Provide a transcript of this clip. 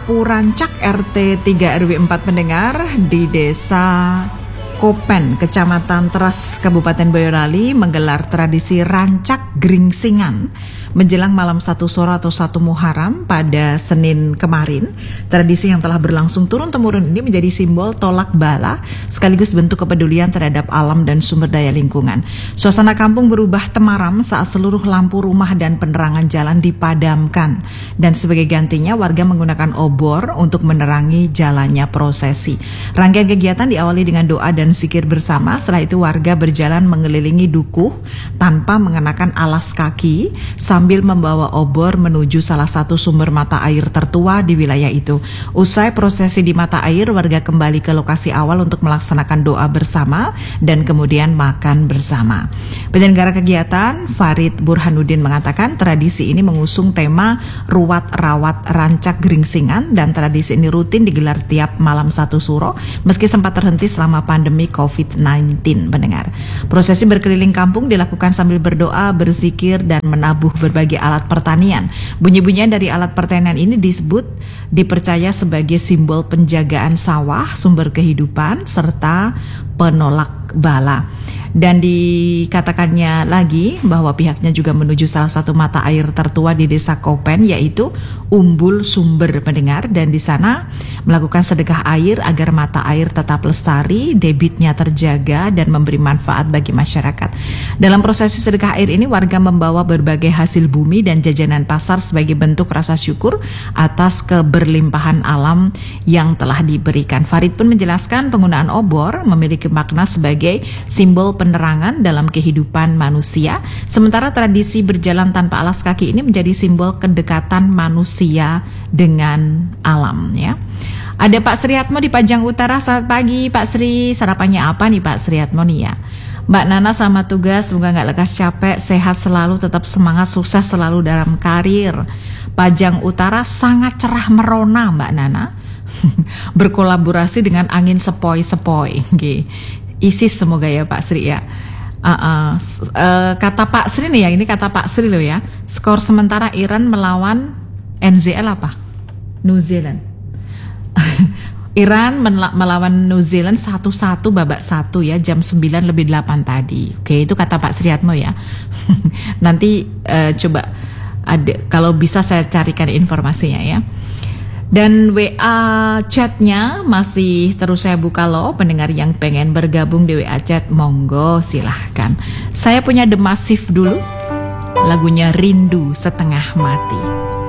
Sapu Rancak RT 3 RW 4 pendengar di Desa Kopen, Kecamatan Teras, Kabupaten Boyolali menggelar tradisi Rancak Gringsingan menjelang malam 1 Syuro atau 1 Muharram pada Senin kemarin. Tradisi yang telah berlangsung turun-temurun ini menjadi simbol tolak bala sekaligus bentuk kepedulian terhadap alam dan sumber daya lingkungan. Suasana kampung berubah temaram saat seluruh lampu rumah dan penerangan jalan dipadamkan, dan sebagai gantinya warga menggunakan obor untuk menerangi jalannya prosesi. Rangkaian kegiatan diawali dengan doa dan zikir bersama. Setelah itu warga berjalan mengelilingi dukuh tanpa mengenakan alas kaki sambil membawa obor menuju salah satu sumber mata air tertua di wilayah itu. Usai prosesi di mata air, warga kembali ke lokasi awal untuk melaksanakan doa bersama dan kemudian makan bersama. Penyelenggara kegiatan Farid Burhanuddin mengatakan tradisi ini mengusung tema Ruat Rawat Rancak Gringsingan, dan tradisi ini rutin digelar tiap malam 1 Syuro meski sempat terhenti selama pandemi COVID-19 pendengar. Prosesi berkeliling kampung dilakukan sambil berdoa, berzikir, dan menabuh berbagai alat pertanian. Bunyi-bunyian dari alat pertanian ini dipercaya sebagai simbol penjagaan sawah, sumber kehidupan, serta penolak bala. Dan dikatakannya lagi bahwa pihaknya juga menuju salah satu mata air tertua di Desa Kopen, yaitu Umbul Sumber pendengar, dan di sana melakukan sedekah air agar mata air tetap lestari, debitnya terjaga, dan memberi manfaat bagi masyarakat. Dalam prosesi sedekah air ini, warga membawa berbagai hasil bumi dan jajanan pasar sebagai bentuk rasa syukur atas keberlimpahan alam yang telah diberikan. Farid pun menjelaskan penggunaan obor memiliki makna sebagai simbol penerangan dalam kehidupan manusia, sementara tradisi berjalan tanpa alas kaki ini menjadi simbol kedekatan manusia dengan alam ya. Ada Pak Sriatmo di Pajang Utara. Selamat pagi Pak Sri, sarapannya apa nih Pak Sriatmo nih ya? Mbak Nana sama tugas, semoga gak lekas capek, sehat selalu, tetap semangat, sukses selalu dalam karir. Pajang Utara sangat cerah merona Mbak Nana, berkolaborasi dengan angin sepoi-sepoi. ISIS semoga ya Pak Sri ya. Kata Pak Sri nih ya, ini kata Pak Sri loh ya. Skor sementara Iran melawan NZL apa? New Zealand. Iran melawan New Zealand 1-1 babak 1 ya, jam 9:08 tadi. Oke, itu kata Pak Sriatmo ya. Nanti coba ada, kalau bisa saya carikan informasinya ya. Dan WA chatnya masih terus saya buka loh, pendengar yang pengen bergabung di WA chat, monggo silahkan. Saya punya The Massive dulu, lagunya Rindu Setengah Mati.